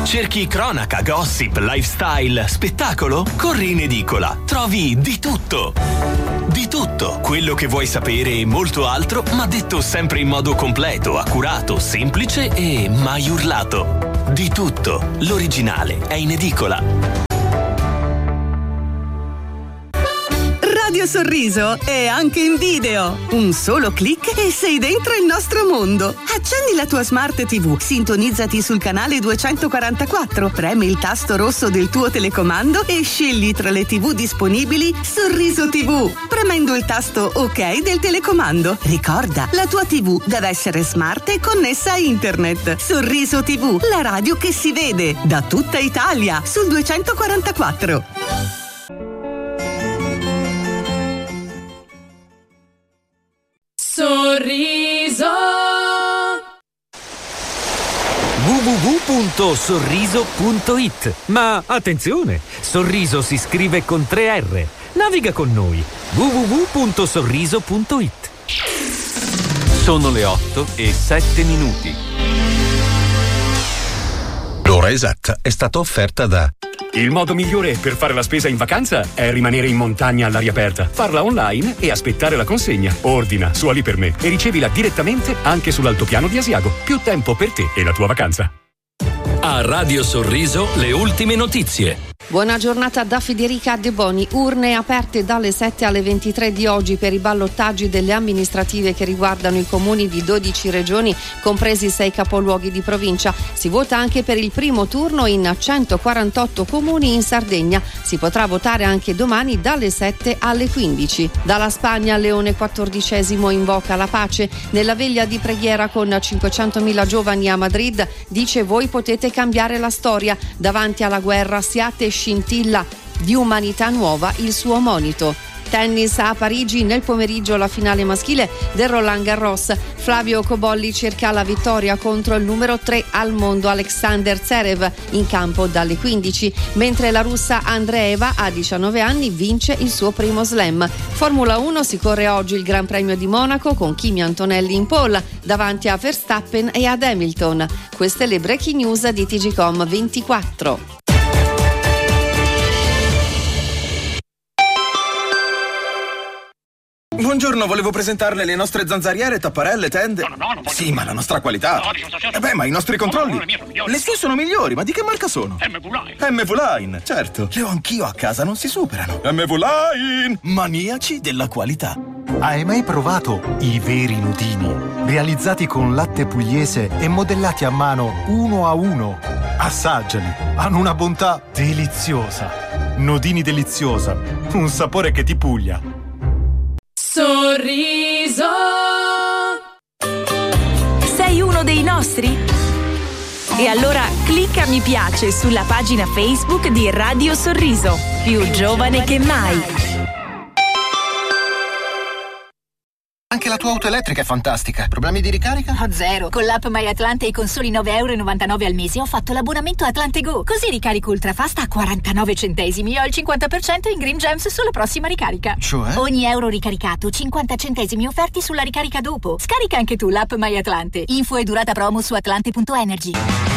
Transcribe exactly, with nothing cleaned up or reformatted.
Cerchi cronaca, gossip, lifestyle, spettacolo? Corri in edicola. Trovi di tutto. Di tutto. Quello che vuoi sapere e molto altro, ma detto sempre in modo completo, accurato, semplice e mai urlato. Di tutto. L'originale è in edicola. Radio Sorriso è anche in video. Un solo click e sei dentro il nostro mondo. Accendi la tua Smart tivù, sintonizzati sul canale duecentoquarantaquattro, premi il tasto rosso del tuo telecomando e scegli tra le tivù disponibili Sorriso tivù, premendo il tasto OK del telecomando. Ricorda, la tua tivù deve essere smart e connessa a internet. Sorriso tivù, la radio che si vede da tutta Italia sul duecentoquarantaquattro. Sorriso w w w punto sorriso punto i t. Ma attenzione, Sorriso si scrive con tre R. Naviga con noi. w w w punto sorriso punto i t. Sono le otto e sette minuti. L'ora esatta è stata offerta da... Il modo migliore per fare la spesa in vacanza è rimanere in montagna all'aria aperta, farla online e aspettare la consegna. Ordina su Ali per me e ricevila direttamente anche sull'altopiano di Asiago. Più tempo per te e la tua vacanza. A Radio Sorriso le ultime notizie. Buona giornata da Federica De Boni. Urne aperte dalle sette alle ventitré di oggi per i ballottaggi delle amministrative che riguardano i comuni di dodici regioni, compresi sei capoluoghi di provincia. Si vota anche per il primo turno in centoquarantotto comuni in Sardegna. Si potrà votare anche domani dalle sette alle quindici. Dalla Spagna Leone quattordicesimo invoca la pace. Nella veglia di preghiera con cinquecentomila giovani a Madrid dice: voi potete cambiare la storia. Davanti alla guerra siate scintilla di umanità nuova, il suo monito. Tennis a Parigi, nel pomeriggio la finale maschile del Roland Garros. Flavio Cobolli cerca la vittoria contro il numero tre al mondo Alexander Zverev, in campo dalle quindici, mentre la russa Andreeva a diciannove anni vince il suo primo slam. Formula uno, si corre oggi il Gran Premio di Monaco con Kimi Antonelli in pole davanti a Verstappen e ad Hamilton. Queste le breaking news di T G Com ventiquattro. Buongiorno, volevo presentarle le nostre zanzariere, tapparelle, tende. No, no, no, sì, ma la nostra qualità. No, dico, Eh beh, ma i nostri controlli. No, no, le mie sono migliori. Le sue sono migliori, ma di che marca sono? M V Line. M V Line, certo. Le ho anch'io a casa, non si superano. M V Line, maniaci della qualità. Hai mai provato i veri nudini? Realizzati con latte pugliese e modellati a mano uno a uno. Assaggiali, hanno una bontà deliziosa. Nudini deliziosa, un sapore che ti puglia. Sorriso. Sei uno dei nostri? E allora clicca mi piace sulla pagina Facebook di Radio Sorriso, più giovane che mai. Anche la tua auto elettrica è fantastica. Problemi di ricarica? Oh, zero. Con l'app MyAtlante e con soli nove euro e novantanove al mese ho fatto l'abbonamento Atlante Go. Così ricarico ultrafast a quarantanove centesimi e ho il cinquanta per cento in Green Gems sulla prossima ricarica. Cioè? Ogni euro ricaricato, cinquanta centesimi offerti sulla ricarica dopo. Scarica anche tu l'app MyAtlante. Info e durata promo su atlante punto energy.